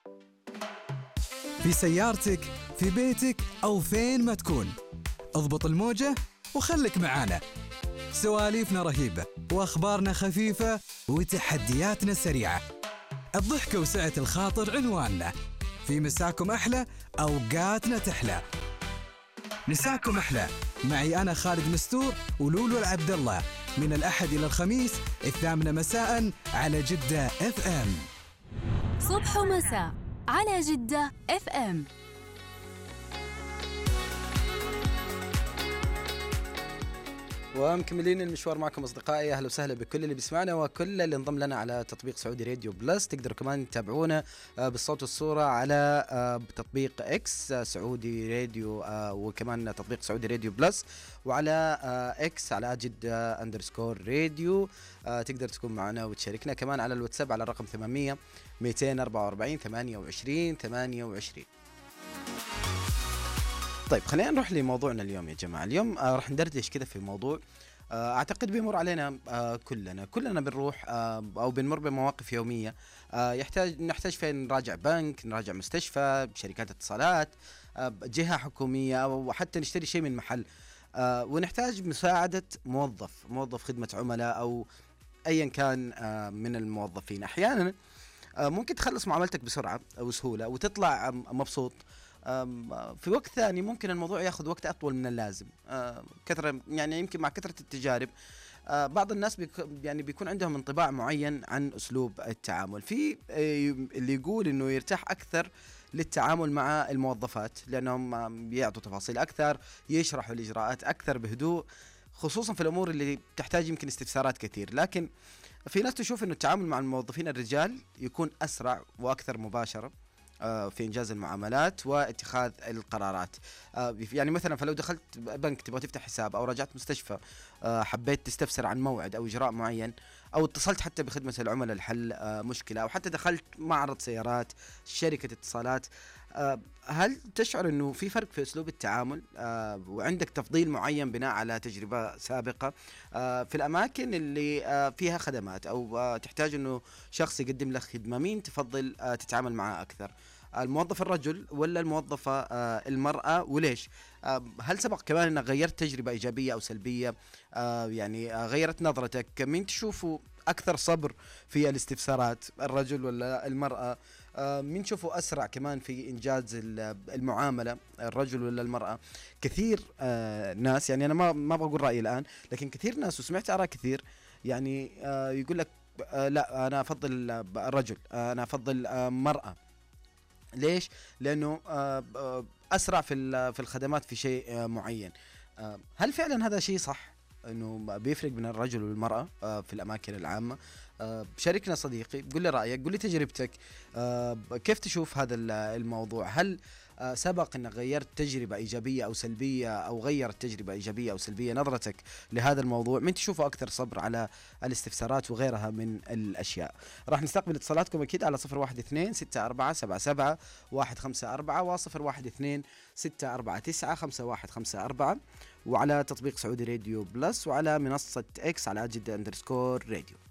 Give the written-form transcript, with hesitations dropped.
في سيارتك، في بيتك أو فين ما تكون، اضبط الموجة وخلك معانا. سواليفنا رهيبة وأخبارنا خفيفة وتحدياتنا سريعة. الضحكة وسعة الخاطر عنواننا. في مساكم أحلى، أوقاتنا تحلى. مساكم أحلى معي أنا خالد مستور ولولو العبد الله، من الأحد إلى الخميس 8 مساء على جدة FM. صبح ومساء على جدة FM. ومكملين المشوار معكم أصدقائي. أهلا وسهلا بكل اللي بيسمعنا وكل اللي انضم لنا على تطبيق سعودي راديو بلس. تقدروا كمان تتابعونا بالصوت والصورة على تطبيق إكس سعودي راديو، وكمان تطبيق سعودي راديو بلس، وعلى إكس على @_راديو. تقدر تكون معنا وتشاركنا كمان على الواتساب على الرقم 800 244 28 28. طيب خلينا نروح لموضوعنا اليوم يا جماعة. اليوم راح ندردش كذا في موضوع أعتقد بيمر علينا كلنا بنروح أو بنمر بمواقف يومية نحتاج فيها نراجع بنك، نراجع مستشفى، شركات اتصالات، جهة حكومية، أو حتى نشتري شيء من محل، ونحتاج مساعدة موظف خدمة عملاء أو أيا كان من الموظفين. أحيانا ممكن تخلص معاملتك بسرعة أو سهولة وتطلع مبسوط. في وقت ثاني ممكن الموضوع ياخذ وقت أطول من اللازم، كثرة يعني يمكن مع كثرة التجارب بعض الناس بيكون عندهم انطباع معين عن أسلوب التعامل. في اللي يقول إنه يرتاح أكثر للتعامل مع الموظفات لأنهم بيعطوا تفاصيل أكثر، يشرحوا الإجراءات أكثر بهدوء، خصوصا في الأمور اللي تحتاج يمكن استفسارات كثير. لكن في ناس تشوف إنه التعامل مع الموظفين الرجال يكون أسرع وأكثر مباشرة في إنجاز المعاملات واتخاذ القرارات. يعني مثلا فلو دخلت بنك تبغى تفتح حساب، أو رجعت مستشفى حبيت تستفسر عن موعد أو إجراء معين، أو اتصلت حتى بخدمة العملاء لحل مشكلة، أو حتى دخلت معرض سيارات، شركة اتصالات، هل تشعر أنه في فرق في أسلوب التعامل وعندك تفضيل معين بناء على تجربة سابقة في الأماكن اللي فيها خدمات أو تحتاج أنه شخص يقدم لك خدمة؟ مين تفضل تتعامل معه أكثر، الموظف الرجل ولا الموظفة المرأة، وليش؟ هل سبق كمان أنك غيرت تجربة إيجابية أو سلبية؟ يعني غيرت نظرتك؟ مين تشوفه أكثر صبر في الاستفسارات، الرجل ولا المرأة؟ مين تشوفه أسرع كمان في إنجاز المعاملة، الرجل ولا المرأة؟ كثير ناس، يعني أنا ما بقول رأيي الآن، لكن كثير ناس وسمعت آراء كثير يعني يقول لك لا أنا أفضل الرجل، أنا أفضل مرأة. ليش؟ لأنه أسرع في الخدمات في شيء معين. هل فعلا هذا شيء صح إنه بيفرق بين الرجل والمرأة في الأماكن العامة؟ شاركنا صديقي، قل لي رأيك، قل لي تجربتك، كيف تشوف هذا الموضوع؟ هل سبق أنك غيرت تجربة إيجابية أو سلبية، أو غيرت تجربة إيجابية أو سلبية نظرتك لهذا الموضوع؟ من تشوفه أكثر صبر على الاستفسارات وغيرها من الأشياء؟ راح نستقبل اتصالاتكم أكيد على 012-64-67-154 و012-649-5154 وعلى تطبيق سعودي راديو بلس وعلى منصة إكس على @_راديو.